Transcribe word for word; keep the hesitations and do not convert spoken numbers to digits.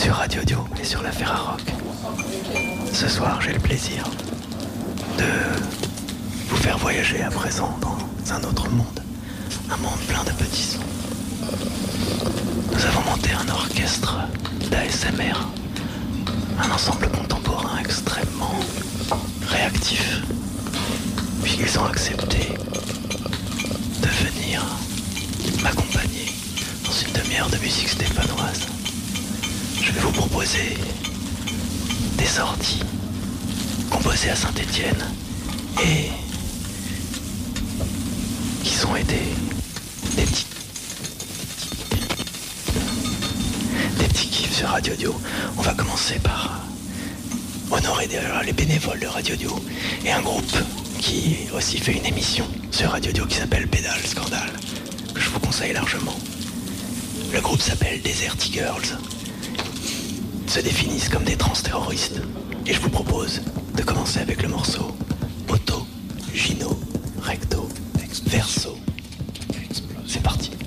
sur Radio Dio et sur la Ferrarock. Ce soir, j'ai le plaisir de vous faire voyager à présent dans un autre monde, un monde plein de petits sons. Nous avons monté un orchestre d'A S M R, un ensemble contemporain extrêmement réactif, puisqu'ils ont accepté de venir m'accompagner dans une demi-heure de musique stéphanoise. Je vais vous proposer des sorties composées à Saint-Étienne et qui sont des, des petits des petits kiffs sur Radio Dio. On va commencer par honorer les bénévoles de Radio Dio et un groupe qui aussi fait une émission sur Radio Dio qui s'appelle Pédale Scandale, que je vous conseille largement. Le groupe s'appelle Desert Girls, se définissent comme des trans-terroristes, et je vous propose de commencer avec le morceau Auto, Gino, Recto, Verso. C'est parti.